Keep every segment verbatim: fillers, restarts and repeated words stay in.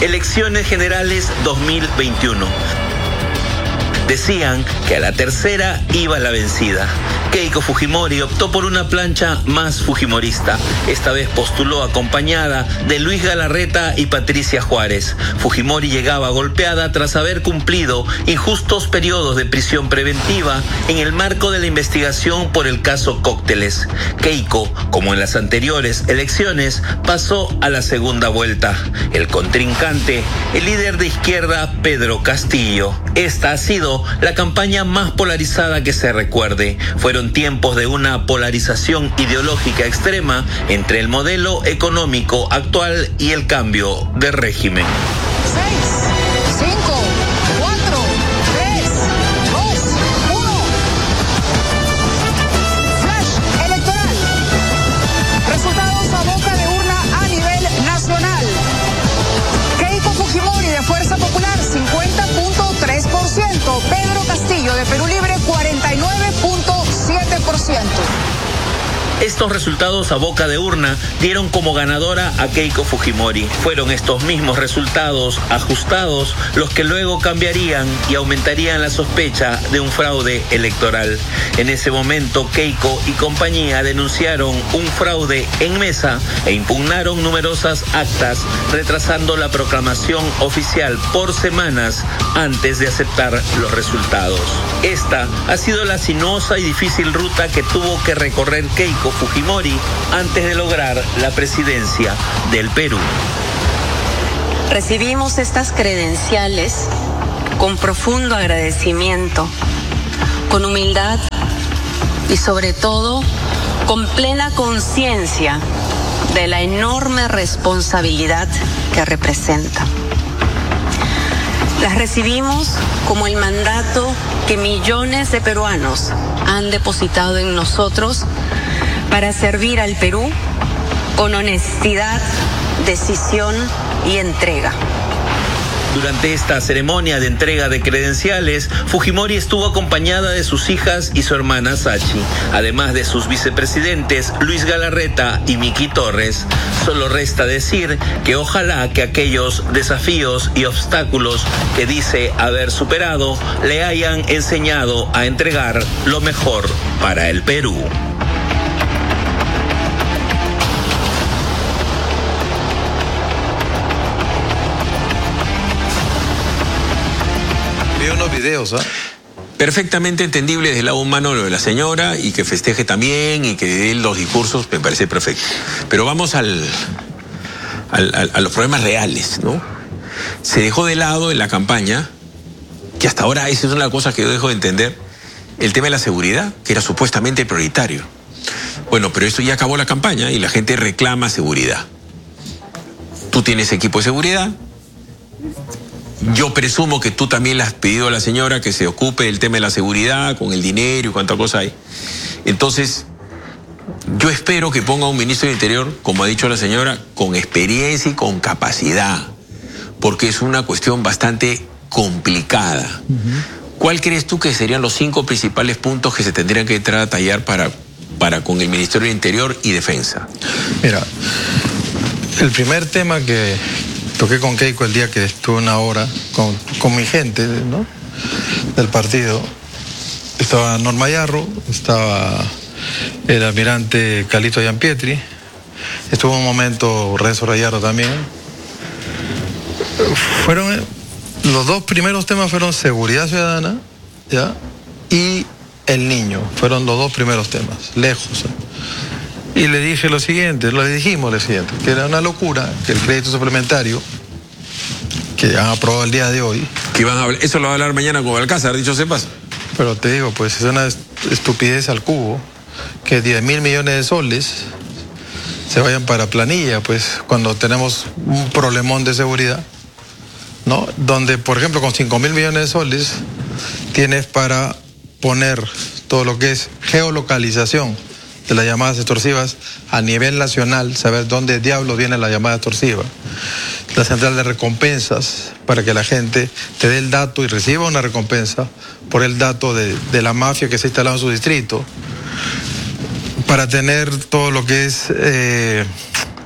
Elecciones Generales dos mil veintiuno. Decían que a la tercera iba la vencida. Keiko Fujimori optó por una plancha más fujimorista. Esta vez postuló acompañada de Luis Galarreta y Patricia Juárez. Fujimori llegaba golpeada tras haber cumplido injustos periodos de prisión preventiva en el marco de la investigación por el caso Cócteles. Keiko, como en las anteriores elecciones, pasó a la segunda vuelta. El contrincante, el líder de izquierda Pedro Castillo. Esta ha sido la campaña más polarizada que se recuerde. Fueron tiempos de una polarización ideológica extrema entre el modelo económico actual y el cambio de régimen. seis, cinco, cuatro, tres, dos, uno. Flash electoral. Resultados a boca de urna a nivel nacional. Keiko Fujimori de Fuerza Popular, cincuenta punto tres por ciento. Pedro Castillo de Perú Libre, cuarenta y nueve punto siete por ciento. Estos resultados a boca de urna dieron como ganadora a Keiko Fujimori. Fueron estos mismos resultados ajustados los que luego cambiarían y aumentarían la sospecha de un fraude electoral. En ese momento, Keiko y compañía denunciaron un fraude en mesa e impugnaron numerosas actas, retrasando la proclamación oficial por semanas antes de aceptar los resultados. Esta ha sido la sinuosa y difícil ruta que tuvo que recorrer Keiko Fujimori antes de lograr la presidencia del Perú. Recibimos estas credenciales con profundo agradecimiento, con humildad y sobre todo con plena conciencia de la enorme responsabilidad que representa. Las recibimos como el mandato que millones de peruanos han depositado en nosotros para servir al Perú con honestidad, decisión y entrega. Durante esta ceremonia de entrega de credenciales, Fujimori estuvo acompañada de sus hijas y su hermana Sachi, además de sus vicepresidentes Luis Galarreta y Miki Torres. Solo resta decir que ojalá que aquellos desafíos y obstáculos que dice haber superado le hayan enseñado a entregar lo mejor para el Perú. Unos videos, ¿ah? ¿eh? Perfectamente entendible desde el lado humano lo de la señora y que festeje también y que dé los discursos, me parece perfecto. Pero vamos al, al, al, a los problemas reales, ¿no? Se dejó de lado en la campaña, que hasta ahora esa es una de las cosas que yo dejo de entender, el tema de la seguridad, que era supuestamente prioritario. Bueno, pero esto ya acabó la campaña y la gente reclama seguridad. Tú tienes equipo de seguridad. Yo presumo que tú también le has pedido a la señora que se ocupe del tema de la seguridad, con el dinero y cuánta cosa hay. Entonces, yo espero que ponga un ministro del Interior, como ha dicho la señora, con experiencia y con capacidad, porque es una cuestión bastante complicada. Uh-huh. ¿Cuál crees tú que serían los cinco principales puntos que se tendrían que entrar a tallar para, para con el Ministerio del Interior y Defensa? Mira, el primer tema que toqué con Keiko el día que estuve una hora con, con mi gente, ¿no?, del partido, estaba Norma Yarro, estaba el almirante Calito Gianpietri, estuvo un momento Renzo Rayardo también. Fueron, los dos primeros temas fueron seguridad ciudadana, ¿ya?, y el niño, fueron los dos primeros temas, lejos, ¿eh? Y le dije lo siguiente, le dijimos lo siguiente, que era una locura que el crédito suplementario que han aprobado el día de hoy. Que van a hablar, eso lo va a hablar mañana con Alcázar, dicho se pasa. Pero te digo, pues es una estupidez al cubo, que diez mil millones de soles se vayan para planilla, pues cuando tenemos un problemón de seguridad, ¿no? Donde, por ejemplo, con cinco mil millones de soles tienes para poner todo lo que es geolocalización de las llamadas extorsivas a nivel nacional, saber dónde diablos viene la llamada extorsiva, la central de recompensas, para que la gente te dé el dato y reciba una recompensa por el dato de, de la mafia que se ha instalado en su distrito, para tener todo lo que es eh,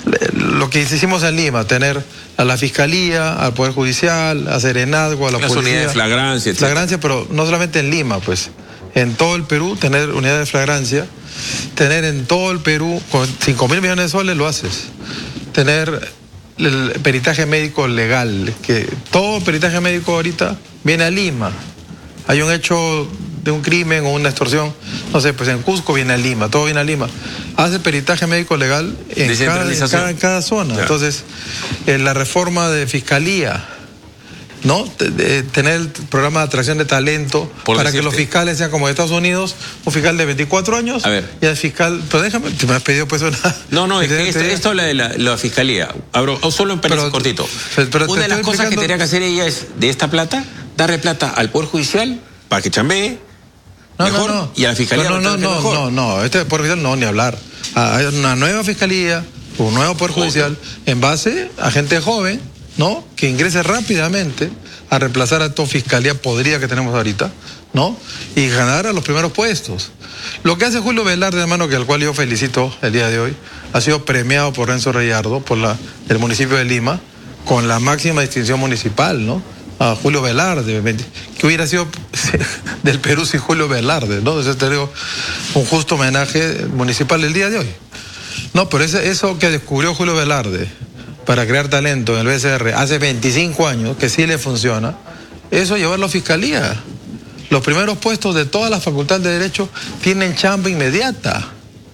lo que hicimos en Lima, tener a la Fiscalía, al Poder Judicial, a Serenazgo, a la Las Policía. unidades de flagrancia, etcétera. Flagrancia, pero no solamente en Lima, pues. En todo el Perú, tener unidades de flagrancia. Tener en todo el Perú, con cinco mil millones de soles lo haces. Tener el peritaje médico legal, que todo peritaje médico ahorita viene a Lima. Hay un hecho de un crimen o una extorsión, no sé, pues en Cusco viene a Lima, todo viene a Lima. Hace peritaje médico legal en cada, en cada, en cada zona. Claro. Entonces, en la reforma de fiscalía, ¿no? De, de tener el programa de atracción de talento Por para decirte. que los fiscales sean como de Estados Unidos, un fiscal de veinticuatro años, a ver. y el fiscal, pero déjame, te me has pedido pues una... No, no, es que esto, esto habla de la, la fiscalía. Abro, solo un pedazo cortito. Pero, pero una de las cosas explicando... que tendría que hacer ella es, de esta plata, darle plata al Poder Judicial para que chambee no, mejor no, no. y a la fiscalía no, no, no, mejor. no, no, este Poder Judicial no, ni hablar. Hay una nueva fiscalía, un nuevo Poder Judicial, en base a gente joven, ¿no? Que ingrese rápidamente a reemplazar a esta fiscalía podrida que tenemos ahorita, ¿no? Y ganar a los primeros puestos. Lo que hace Julio Velarde, hermano, que al cual yo felicito el día de hoy, ha sido premiado por Renzo Reyardo, por la, el municipio de Lima, con la máxima distinción municipal, ¿no? A Julio Velarde, que hubiera sido del Perú sin Julio Velarde, ¿no? Entonces te digo, un justo homenaje municipal el día de hoy. No, pero ese, eso que descubrió Julio Velarde para crear talento en el B C R hace veinticinco años, que sí le funciona, eso llevarlo a fiscalía. Los primeros puestos de todas las facultades de Derecho tienen chamba inmediata.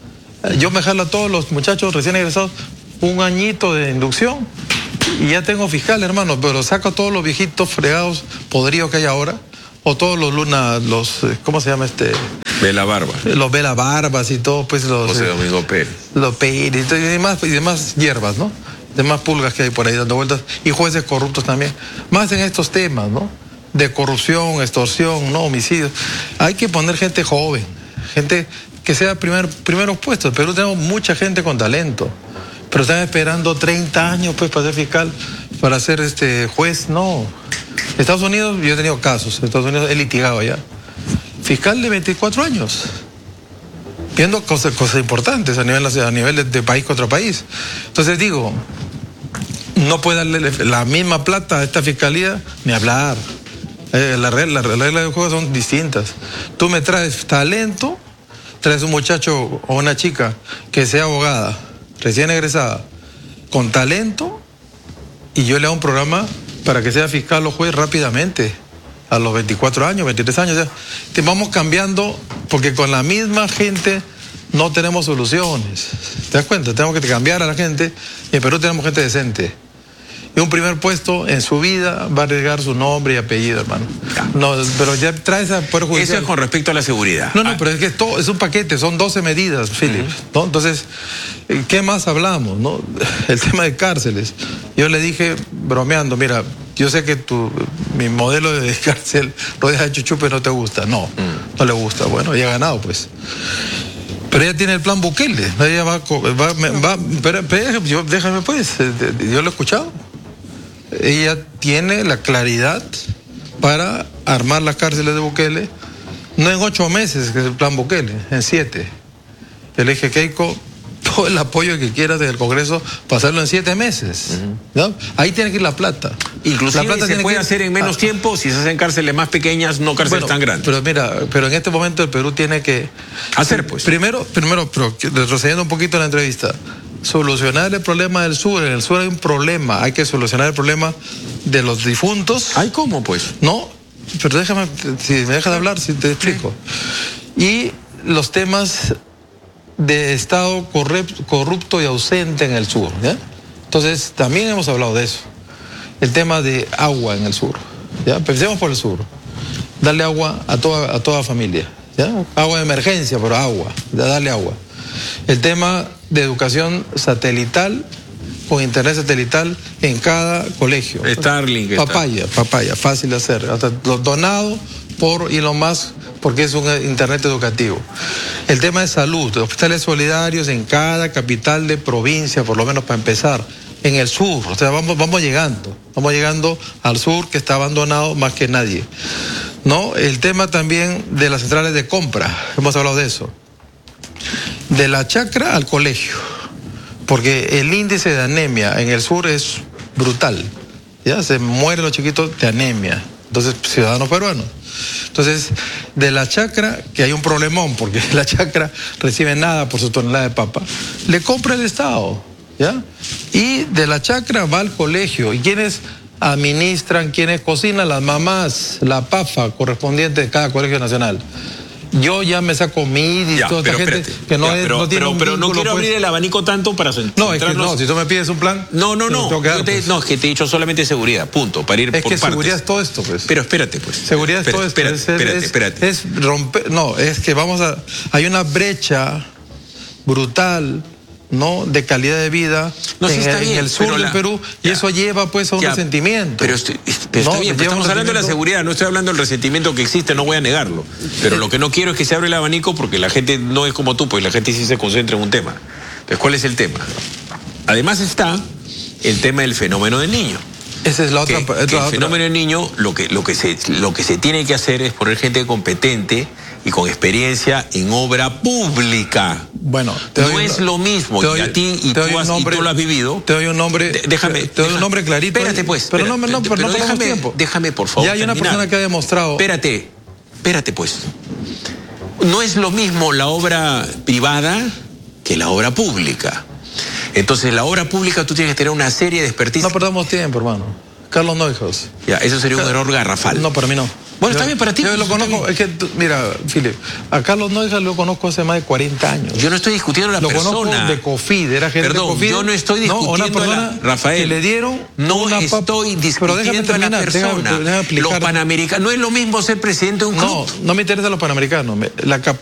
Yo me jalo a todos los muchachos recién egresados un añito de inducción y ya tengo fiscal, hermano, pero saco a todos los viejitos fregados, podridos que hay ahora, o todos los Luna, los, ¿cómo se llama este? Vela Barba. Los Vela Barbas y todo, pues los... José Domingo Pérez. Los Pérez y demás, y demás hierbas, ¿no? Demás pulgas que hay por ahí dando vueltas, y jueces corruptos también. Más en estos temas, ¿no? De corrupción, extorsión, ¿no? Homicidios. Hay que poner gente joven, gente que sea primer, primeros puestos. Pero tenemos mucha gente con talento, pero están esperando treinta años pues para ser fiscal, para ser este juez, no. Estados Unidos, yo he tenido casos, en Estados Unidos he litigado allá. Fiscal de veinticuatro años, viendo cosas, cosas importantes a nivel, a nivel de, de país contra país. Entonces digo, no puede darle la misma plata a esta fiscalía ni hablar. Eh, las reglas la regla del juego son distintas. Tú me traes talento, traes un muchacho o una chica que sea abogada, recién egresada, con talento, y yo le hago un programa para que sea fiscal o juez rápidamente, a los veinticuatro años, veintitrés años. Ya. Te vamos cambiando, porque con la misma gente no tenemos soluciones. ¿Te das cuenta? Tenemos que cambiar a la gente, y en Perú tenemos gente decente. Y un primer puesto en su vida va a arriesgar su nombre y apellido, hermano. No, pero ya traes a Poder Judicial. Eso es con respecto a la seguridad. No, no, ah. pero es que todo es un paquete, son doce medidas, Philip, uh-huh. ¿no? Entonces, ¿qué más hablamos, no? El tema de cárceles. Yo le dije, bromeando, mira, yo sé que tu, mi modelo de cárcel, rodeada de chuchupe, no te gusta. No, uh-huh. no le gusta. Bueno, ya ha ganado, pues. Pero ella tiene el plan Bukele. Ella va, va, va pero, pero yo, déjame pues, yo lo he escuchado. Ella tiene la claridad para armar las cárceles de Bukele, no en ocho meses, que es el plan Bukele, en siete. Yo le dije, Keiko, todo el apoyo que quieras del Congreso, pasarlo en siete meses. Uh-huh. ¿no? Ahí tiene que ir la plata. Inclusive la plata se puede que... hacer en menos ah. tiempo si se hacen cárceles más pequeñas, no cárceles bueno, tan grandes. Pero mira, pero en este momento el Perú tiene que... Hacer pues. Primero, primero, pero retrocediendo un poquito en la entrevista, solucionar el problema del sur. En el sur hay un problema, hay que solucionar el problema de los difuntos. ¿Ay, cómo pues? No, pero déjame, si me dejas de hablar, si te explico. Y los temas de Estado corrupto y ausente en el sur, ¿ya? Entonces, también hemos hablado de eso. El tema de agua en el sur, ¿ya? Pensemos por el sur. Darle agua a toda, a toda familia, ¿ya? Agua de emergencia, pero agua, darle agua. El tema de educación satelital, con internet satelital en cada colegio. Starlink. Papaya, papaya, fácil de hacer. Hasta donado por Elon Musk, porque es un internet educativo. El tema de salud, hospitales solidarios en cada capital de provincia, por lo menos para empezar. En el sur, o sea, vamos, vamos llegando, vamos llegando al sur, que está abandonado más que nadie. ¿No? El tema también de las centrales de compra, hemos hablado de eso. De la chacra al colegio, porque el índice de anemia en el sur es brutal. Ya se mueren los chiquitos de anemia. Entonces, ciudadanos peruanos. Entonces, de la chacra, que hay un problemón, porque la chacra recibe nada por su tonelada de papa, le compra el Estado, ¿ya? Y de la chacra va al colegio. ¿Y quiénes administran, quiénes cocinan? Las mamás, la P A F A correspondiente de cada colegio nacional. Yo ya me saco mi I D y Ya, toda esta pero gente espérate. que no, Ya, es, pero, no tiene pero, un pero no vínculo, quiero pues. abrir el abanico tanto para No, es que centrarnos- no, si tú me pides un plan... No, no, no. tengo que dar, Yo te- pues. no, es que te he dicho solamente seguridad, punto, para ir Es por que partes. seguridad es todo esto, pues. Pero espérate, pues. Seguridad es Espérate, todo esto. Espérate, es, es- espérate, es- espérate. es romper. No, es que vamos a. Hay una brecha brutal, ¿no? De calidad de vida No, sí en, está en bien, el sur pero del la- Perú, y ya. eso lleva pues a un Ya, resentimiento. Pero, estoy- pero No, está bien, pero lleva estamos un hablando de la resentimiento. seguridad, no estoy hablando del resentimiento que existe, no voy a negarlo. Pero lo que no quiero es que se abra el abanico porque la gente no es como tú, pues la gente sí se concentra en un tema. Entonces, ¿cuál es el tema? Además está el tema del fenómeno del niño. Esa es la otra. Que, es que la el otra. fenómeno del niño, lo que, lo, que se, lo que se tiene que hacer es poner gente competente y con experiencia en obra pública. Bueno, te no doy un- es lo mismo, te y doy- a ti, y te doy tú, un has, nombre- y tú lo has vivido. Te doy un nombre. De- déjame. Te, te doy deja- un nombre clarito. Espérate, pues. Pero espera, no, no, pero no perdamos déjame, tiempo. déjame, por favor. Ya hay una terminar. persona que ha demostrado. Espérate, espérate, pues. No es lo mismo la obra privada que la obra pública. Entonces, la obra pública tú tienes que tener una serie de expertise. No perdamos tiempo, hermano. Carlos Neuhaus. Ya, eso sería un error garrafal. No, para mí no. Bueno, Yo- está bien para ti, Yo pues, lo está conozco. bien. Es que, tú- mira, Philip, a Carlos Neuhaus lo conozco hace más de cuarenta años. Yo no estoy discutiendo la Lo persona. conozco de COFID, era gente Perdón, de COFID. yo no estoy No, discutiendo una persona a la- Rafael, que le dieron no una pap- estoy Pero discutiendo déjame a la terminar, persona. déjame- déjame explicar. Los panamericanos, no es lo mismo ser presidente de un club. No, no me interesa los panamericanos. me- La capacidad